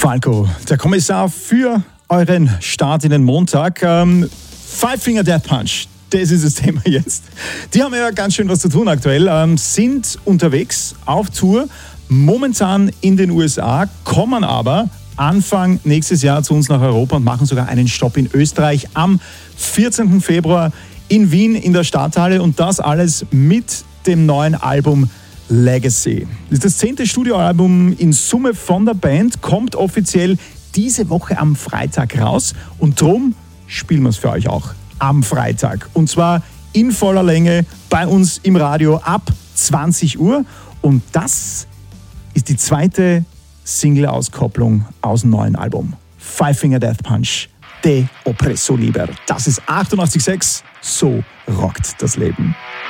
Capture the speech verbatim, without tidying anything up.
Falco, der Kommissar für euren Start in den Montag. Ähm, Five Finger Death Punch, das ist das Thema jetzt. Die haben ja ganz schön was zu tun aktuell, ähm, sind unterwegs auf Tour, momentan in den U S A, kommen aber Anfang nächstes Jahr zu uns nach Europa und machen sogar einen Stopp in Österreich am vierzehnten Februar in Wien in der Stadthalle und das alles mit dem neuen Album Legacy. Das ist das zehnte Studioalbum in Summe von der Band, kommt offiziell diese Woche am Freitag raus und drum spielen wir es für euch auch am Freitag. Und zwar in voller Länge bei uns im Radio ab zwanzig Uhr und das ist die zweite Single-Auskopplung aus dem neuen Album. Five Finger Death Punch, De Oppresso Liber. Das ist achtundachtzig Komma sechs, so rockt das Leben.